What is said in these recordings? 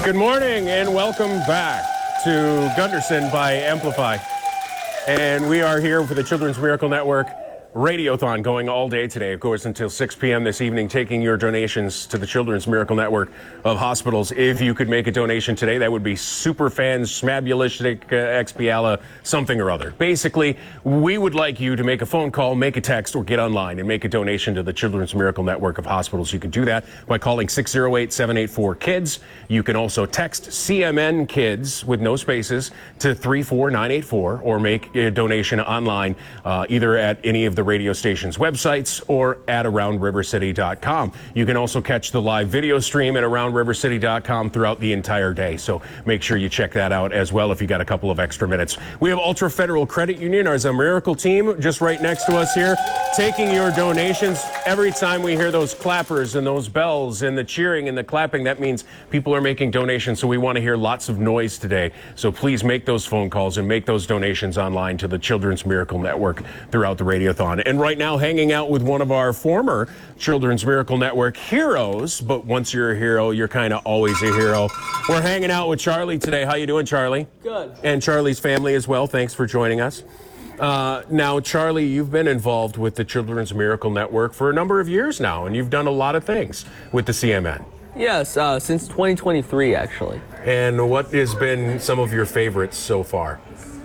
Good morning and welcome back to Gunderson by Amplify. And we are here for the Children's Miracle Network Radiothon going all day today, of course, until 6 p.m. this evening, taking your donations to the Children's Miracle Network of hospitals. If you could make a donation today, that would be super fans, smabulistic, expiala, something or other. Basically, we would like you to make a phone call, make a text, or get online and make a donation to the Children's Miracle Network of hospitals. You can do that by calling 608-784-KIDS. You can also text CMN KIDS with no spaces to 34984 or make a donation online either at any of the radio station's websites or at AroundRiverCity.com. You can also catch the live video stream at AroundRiverCity.com throughout the entire day. So make sure you check that out as well if you got a couple of extra minutes. We have Ultra Federal Credit Union, our Miracle team, just right next to us here, taking your donations. Every time we hear those clappers and those bells and the cheering and the clapping, that means people are making donations. So we want to hear lots of noise today. So please make those phone calls and make those donations online to the Children's Miracle Network throughout the Radiothon. And right now, hanging out with one of our former Children's Miracle Network heroes, but once you're a hero, you're kind of always a hero. We're hanging out with Charlie today. How you doing, Charlie? Good. And Charlie's family as well. Thanks for joining us. Now, Charlie, you've been involved with the Children's Miracle Network for a number of years now, and you've done a lot of things with the CMN. Yes, since 2023, actually. And what has been some of your favorites so far?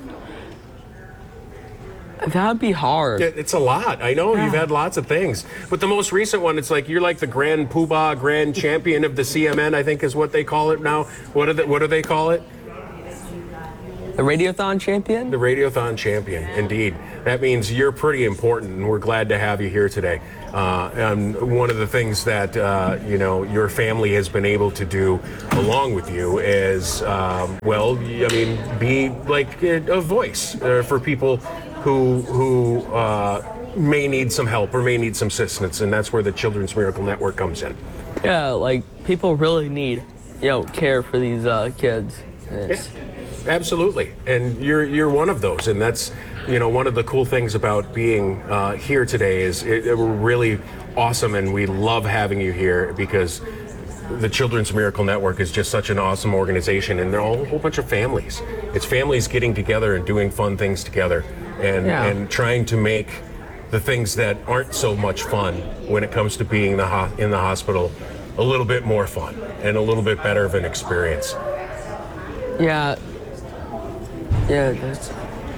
That'd be hard. It's a lot. I know you've had lots of things. But the most recent one, it's like you're like the grand poobah, grand champion of the CMN, I think is what they call it now. What do they call it? The Radiothon champion? The Radiothon champion, indeed. That means you're pretty important, and we're glad to have you here today. And one of the things that, your family has been able to do along with you is, be like a voice for people who may need some help or may need some assistance, and that's where the Children's Miracle Network comes in. Yeah, like people really need, care for these kids. Yeah, absolutely, and you're one of those, and that's one of the cool things about being here today is we're really awesome, and we love having you here because the Children's Miracle Network is just such an awesome organization, and they're all a whole bunch of families. It's families getting together and doing fun things together. And trying to make the things that aren't so much fun when it comes to being in the hospital a little bit more fun and a little bit better of an experience. Yeah, that's...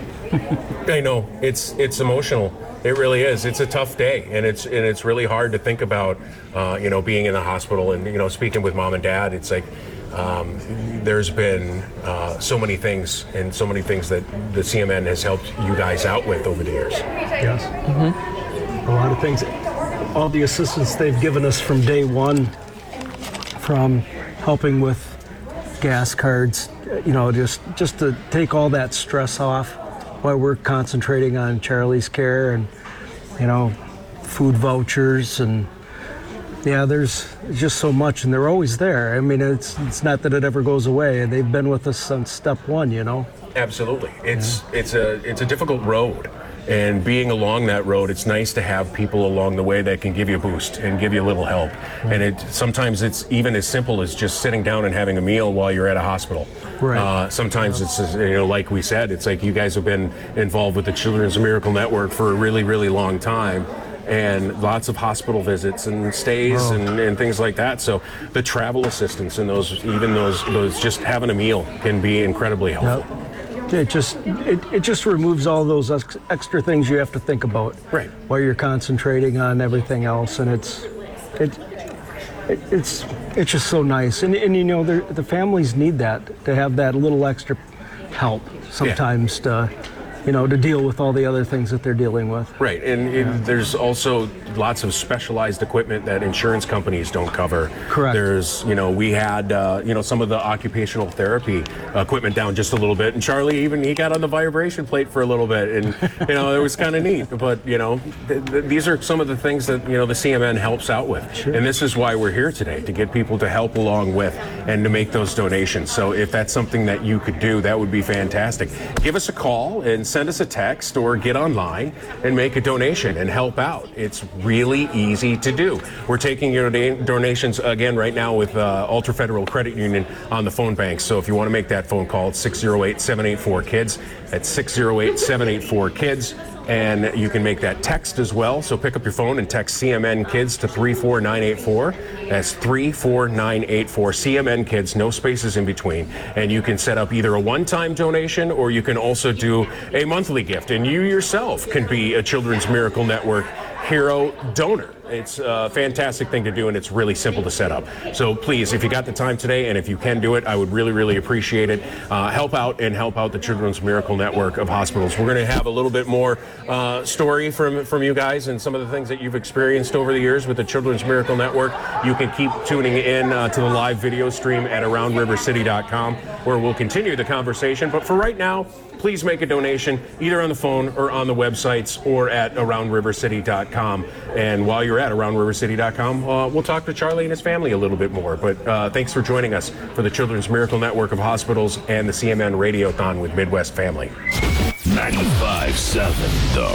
I know it's emotional. It really is. It's a tough day, and it's really hard to think about, being in the hospital and speaking with mom and dad. It's like. There's been so many things and so many things that the CMN has helped you guys out with over the years. Yes. Mm-hmm. A lot of things. All the assistance they've given us from day one, from helping with gas cards, just to take all that stress off while we're concentrating on Charlie's care and, food vouchers and there's just so much, and they're always there. I mean, it's not that it ever goes away. They've been with us since step one, Absolutely. It's a difficult road, and being along that road, it's nice to have people along the way that can give you a boost and give you a little help. And sometimes it's even as simple as just sitting down and having a meal while you're at a hospital. Right. Sometimes it's like we said, it's like you guys have been involved with the Children's Miracle Network for a really, really long time. And lots of hospital visits and stays and things like that. So the travel assistance and those just having a meal can be incredibly helpful. Yep. It just removes all those extra things you have to think about while you're concentrating on everything else, and it's just so nice. And the families need that, to have that little extra help sometimes to deal with all the other things that they're dealing with. Right, and there's also lots of specialized equipment that insurance companies don't cover. Correct. There's, we had, some of the occupational therapy equipment down just a little bit, and Charlie he got on the vibration plate for a little bit, and, it was kind of neat. But, these are some of the things that, the CMN helps out with. Sure. And this is why we're here today, to get people to help along with and to make those donations. So if that's something that you could do, that would be fantastic. Give us a call and send us a text or get online and make a donation and help out. It's really easy to do. We're taking your donations again right now with Ultra Federal Credit Union on the phone bank. So if you want to make that phone call, it's 608-784-KIDS. That's 608-784-KIDS. And you can make that text as well. So pick up your phone and text CMN Kids to 34984. That's 34984. CMN Kids, no spaces in between. And you can set up either a one-time donation or you can also do a monthly gift. And you yourself can be a Children's Miracle Network hero donor. It's a fantastic thing to do, and it's really simple to set up. So please, if you got the time today, and if you can do it, I would really, really appreciate it. Help out the Children's Miracle Network of hospitals. We're going to have a little bit more story from you guys and some of the things that you've experienced over the years with the Children's Miracle Network. You can keep tuning in to the live video stream at AroundRiverCity.com, where we'll continue the conversation. But for right now, please make a donation either on the phone or on the websites or at AroundRiverCity.com. And while you're at AroundRiverCity.com, we'll talk to Charlie and his family a little bit more. But thanks for joining us for the Children's Miracle Network of Hospitals and the CMN Radiothon with Midwest Family. 95.7 The